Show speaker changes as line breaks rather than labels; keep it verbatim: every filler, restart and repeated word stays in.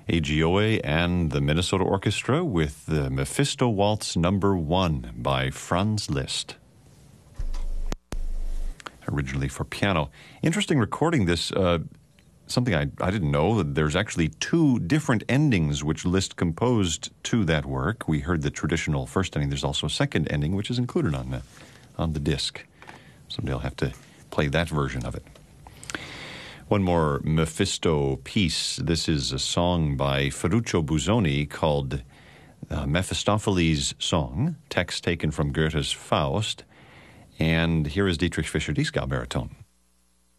Agioe and the Minnesota Orchestra with the Mephisto Waltz Number One by Franz Liszt. Originally for piano. Interesting recording this. Uh, something I, I didn't know, that there's actually two different endings which Liszt composed to that work. We heard the traditional first ending. There's also a second ending which is included on the, on the disc. Someday I'll have to play that version of it. One more Mephisto piece. This is a song by Ferruccio Busoni called uh, Mephistopheles' Song, text taken from Goethe's Faust. And here is Dietrich Fischer-Dieskau, baritone.